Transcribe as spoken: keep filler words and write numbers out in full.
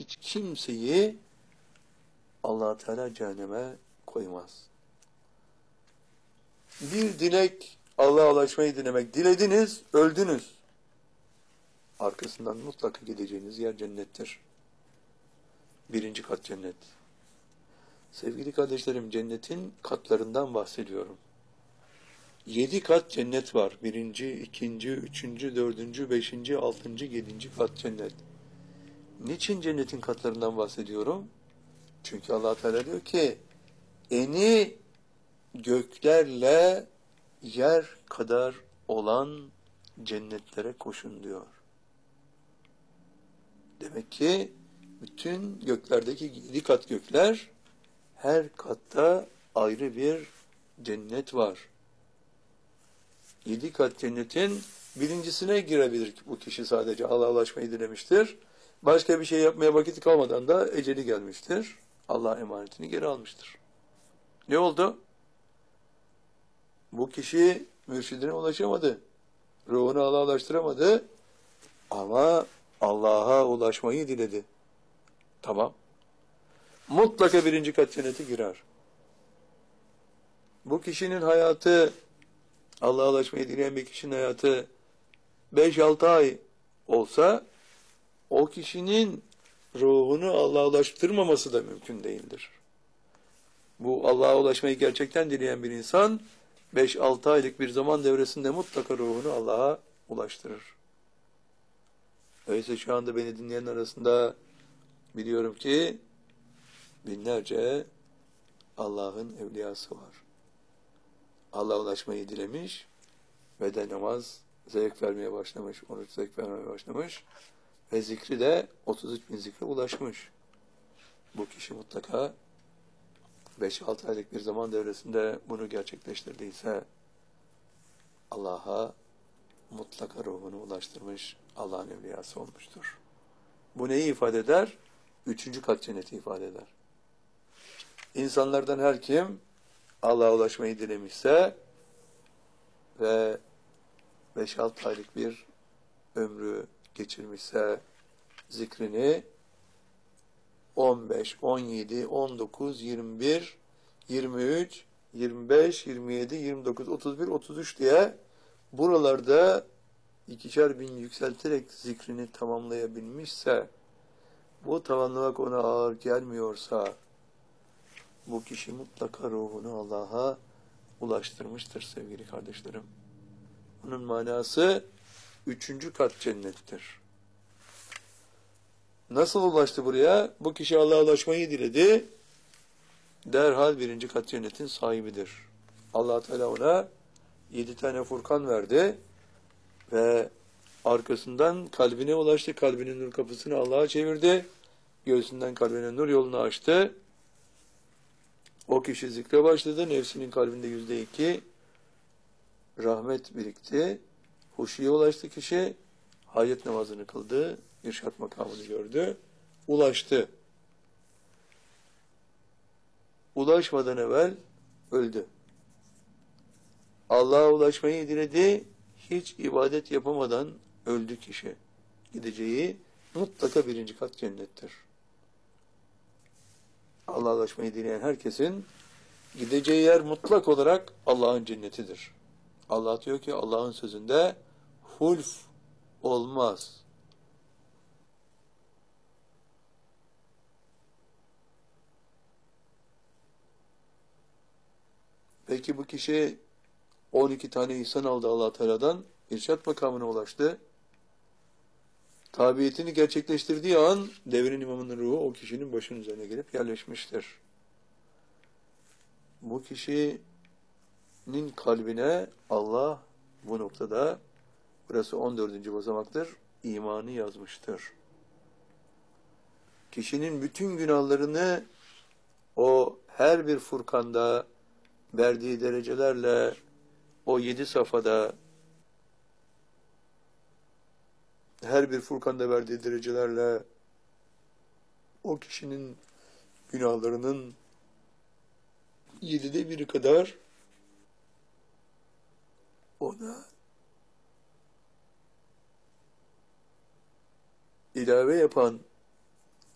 hiç kimseyi Allah Teala cehenneme koymaz. Bir dilek, Allah'a ulaşmayı dilemek. Dilediniz, öldünüz. Arkasından mutlaka gideceğiniz yer cennettir. Birinci kat cennet. Sevgili kardeşlerim, cennetin katlarından bahsediyorum. Yedi kat cennet var. Birinci, ikinci, üçüncü, dördüncü, beşinci, altıncı, yedinci kat cennet. Niçin cennetin katlarından bahsediyorum? Çünkü Allah Teala diyor ki, eni göklerle yer kadar olan cennetlere koşun diyor. Demek ki bütün göklerdeki yedi kat gökler, her katta ayrı bir cennet var. Yedi kat cennetin birincisine girebilir bu kişi, sadece Allah'a ulaşmayı dilemiştir. Başka bir şey yapmaya vakit kalmadan da eceli gelmiştir. Allah emanetini geri almıştır. Ne oldu? Bu kişi mürşidine ulaşamadı. Ruhunu Allah'a ulaştıramadı. Ama Allah'a ulaşmayı diledi. Tamam. Mutlaka birinci kat cennete girer. Bu kişinin hayatı, Allah'a ulaşmayı dileyen bir kişinin hayatı beş altı ay olsa, o kişinin ruhunu Allah'a ulaştırmaması da mümkün değildir. Bu Allah'a ulaşmayı gerçekten dileyen bir insan, beş altı aylık bir zaman devresinde mutlaka ruhunu Allah'a ulaştırır. Öyleyse şu anda beni dinleyen arasında biliyorum ki binlerce Allah'ın evliyası var. Allah'a ulaşmayı dilemiş ve de namaz zevk vermeye başlamış, oruç zevk vermeye başlamış ve zikri de otuz üç bin zikre ulaşmış. Bu kişi mutlaka beş altı aylık bir zaman devresinde bunu gerçekleştirdiyse Allah'a mutlaka ruhunu ulaştırmış, Allah'ın evliyası olmuştur. Bu neyi ifade eder? Üçüncü kat cenneti ifade eder. İnsanlardan her kim Allah'a ulaşmayı dilemişse ve beş altı aylık bir ömrü geçirmişse zikrini on beş, on yedi, on dokuz, yirmi bir, yirmi üç, yirmi beş, yirmi yedi, yirmi dokuz, otuz bir, otuz üç diye buralarda ikişer bin yükselterek zikrini tamamlayabilmişse, bu tamamlamak ona ağır gelmiyorsa, bu kişi mutlaka ruhunu Allah'a ulaştırmıştır sevgili kardeşlerim. Bunun manası üçüncü kat cennettir. Nasıl ulaştı buraya? Bu kişi Allah'a ulaşmayı diledi. Derhal birinci kat cennetin sahibidir. Allah Teala ona yedi tane Furkan verdi ve arkasından kalbine ulaştı. Kalbinin nur kapısını Allah'a çevirdi. Göğsünden kalbine nur yolunu açtı. O kişi zikre başladı. Nefsinin kalbinde yüzde iki rahmet birikti. Huşuya ulaştı kişi. Hayat namazını kıldı. İrşad makamını gördü. Ulaştı. Ulaşmadan evvel öldü. Allah'a ulaşmayı diledi. Hiç ibadet yapamadan öldü kişi. Gideceği mutlaka birinci kat cennettir. Allah'a ulaşmayı dileyen herkesin gideceği yer mutlak olarak Allah'ın cennetidir. Allah diyor ki Allah'ın sözünde hulf olmaz. Peki bu kişi on iki tane ihsan aldı Allah Teala'dan, irşad makamına ulaştı. Tabiyetini gerçekleştirdiği an devrin imamının ruhu o kişinin başının üzerine gelip yerleşmiştir. Bu kişinin kalbine Allah bu noktada, burası on dördüncü basamaktır, imanı yazmıştır. Kişinin bütün günahlarını o her bir Furkan'da verdiği derecelerle, o yedi safhada her bir Furkan'da verdiği derecelerle o kişinin günahlarının yedide biri kadar ona ilave yapan